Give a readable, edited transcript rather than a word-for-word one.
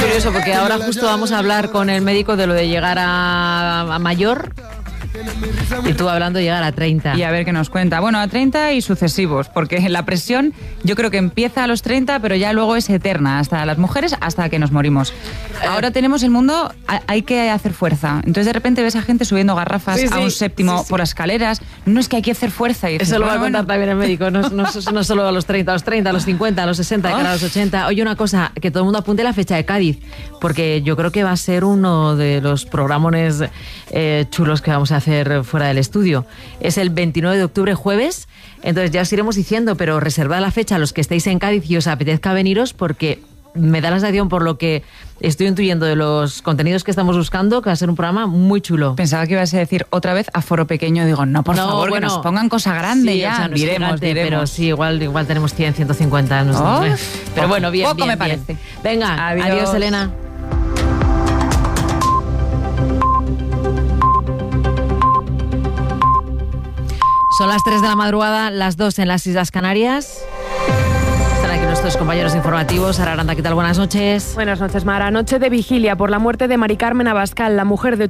curioso porque ahora justo vamos a hablar con el médico de lo de llegar a mayor. Y tú hablando de llegar a 30. Y a ver qué nos cuenta. Bueno, a 30 y sucesivos, porque la presión yo creo que empieza a los 30, pero ya luego es eterna, hasta las mujeres, hasta que nos morimos. Ahora tenemos el mundo, hay que hacer fuerza. Entonces de repente ves a gente subiendo garrafas a un séptimo por las escaleras. No, es que hay que hacer fuerza. Y dices, eso lo va a contar también el médico, no solo a los 30, a los 50, a los 60, a los 80. Oye, una cosa, que todo el mundo apunte la fecha de Cádiz, porque yo creo que va a ser uno de los programones chulos que vamos a hacer fuera del estudio. Es el 29 de octubre, jueves, entonces ya os iremos diciendo, pero reservad la fecha a los que estéis en Cádiz y os apetezca veniros, porque me da la sensación, por lo que estoy intuyendo de los contenidos que estamos buscando, que va a ser un programa muy chulo. Pensaba que ibas a decir otra vez aforo pequeño. Digo, no, por favor, que nos pongan cosa grande, sí, ya. O sea, no diremos. Pero sí, igual tenemos 100, 150. Pero bueno, bien, poco bien, me parece. Bien. Venga, adiós, Elena. Son las 3 de la madrugada, las 2 en las Islas Canarias. Están aquí nuestros compañeros informativos. Sara Aranda, ¿qué tal? Buenas noches. Buenas noches, Mara. Noche de vigilia por la muerte de Mari Carmen Abascal, la mujer de